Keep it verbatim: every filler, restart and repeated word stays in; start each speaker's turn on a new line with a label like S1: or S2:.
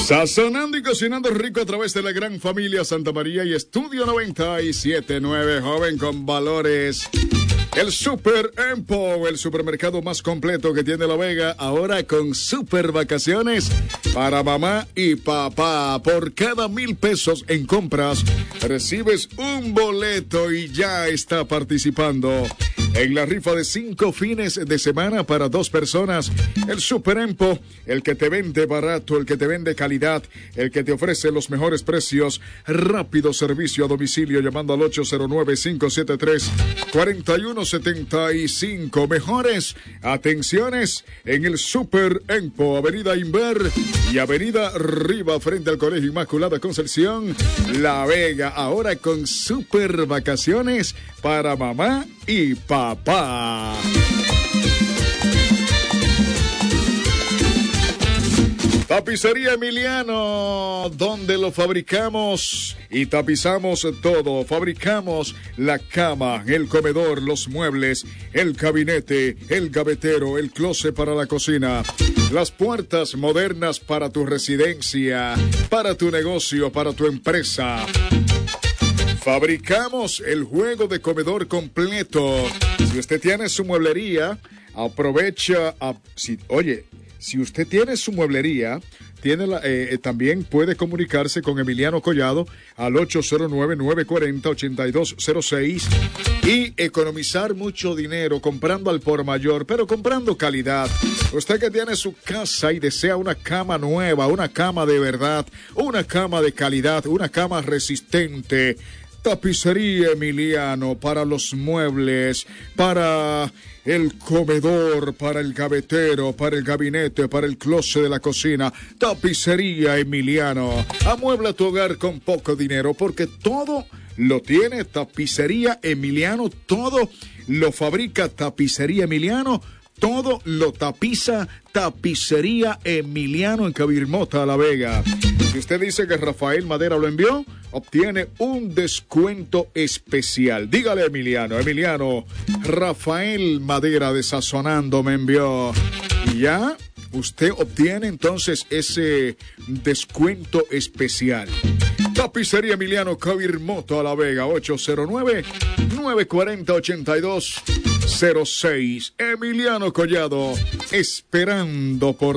S1: Sazonando y cocinando rico a través de la gran familia Santa María y Estudio noventa y siete punto nueve, joven con valores. El Super Empo, el supermercado más completo que tiene La Vega, ahora con super vacaciones para mamá y papá. Por cada mil pesos en compras, recibes un boleto y ya está participando en la rifa de cinco fines de semana para dos personas. El Super Empo, el que te vende barato, el que te vende calidad, el que te ofrece los mejores precios, rápido servicio a domicilio llamando al ocho cero nueve, cinco siete tres, cuatro uno setenta y cinco. Mejores atenciones en el Super Empo, Avenida Inver y Avenida Riva, frente al Colegio Inmaculada Concepción, La Vega, ahora con super vacaciones para mamá y papá. Tapicería Emiliano, donde lo fabricamos y tapizamos todo. Fabricamos la cama, el comedor, los muebles, el gabinete, el gavetero, el closet para la cocina, las puertas modernas para tu residencia, para tu negocio, para tu empresa. Fabricamos el juego de comedor completo. Si usted tiene su mueblería, aprovecha. A, si, oye, si usted tiene su mueblería, tiene la, eh, también puede comunicarse con Emiliano Collado al ocho cero nueve, nueve cuatro cero, ocho dos cero seis y economizar mucho dinero comprando al por mayor, pero comprando calidad. Usted que tiene su casa y desea una cama nueva, una cama de verdad, una cama de calidad, una cama resistente. Tapicería Emiliano, para los muebles, para el comedor, para el gavetero, para el gabinete, para el closet de la cocina. Tapicería Emiliano. Amuebla tu hogar con poco dinero, porque todo lo tiene Tapicería Emiliano, todo lo fabrica Tapicería Emiliano. Todo lo tapiza Tapicería Emiliano en Cabirmota, La Vega. Si usted dice que Rafael Madera lo envió, obtiene un descuento especial. Dígale a Emiliano, Emiliano, Rafael Madera de Sazonando me envió. Y ya usted obtiene entonces ese descuento especial. Tapicería Emiliano, Cabirmota, La Vega, ocho cero nueve, nueve cuatro cero, ocho dos cero seis. Emiliano Collado, esperando por